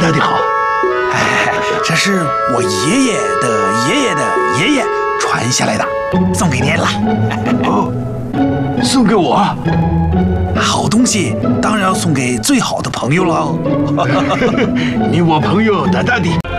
大的好。 哎，这是我爷爷的爷爷的爷爷传下来的，送给您了。 哦，送给我？ 好东西当然要送给最好的朋友喽。 你我朋友大大的。